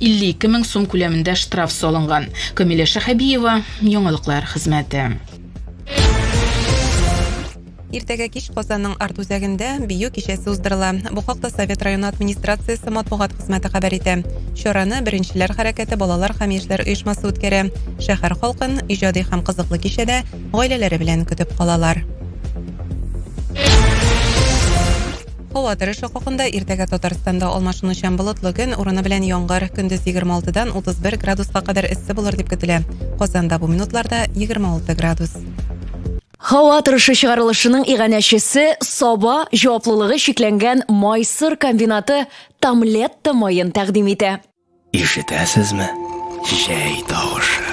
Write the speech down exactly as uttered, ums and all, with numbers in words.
илле ике мең сум күләмендә штраф салынган. Камилә Шәһәбиева, яңалыклар хезмәте. Иртәгә кич Казанның Арт үзәгендә бию кичәсе уздырыла. Бу хакта Совет районы администрациясе матбугат хезмәте хәбәр итә. Чараны беренчеләр хәрәкәте балалар һәм яшьләр оешмасы үткәрә. Шәһәр халкын иҗади һәм кызыклы кичәдә гаиләләре белән көтеп калалар. Һава торышы хакында иртәгә Татарстанда алмашынучан болытлы көн, урыны белән яңгыр, көндез егерме алтыдан отыз бер градуска кадәр эссе булыр дип көтелә. Казанда бу минутларда егерме алты градус. Һава торышы чыгарылышының иганәчесе Саба җаваплылыгы шикләнгән майсыр комбинаты Тамлетта майын тәкъдим итә. Ишетәсезме? Җәй тавышы.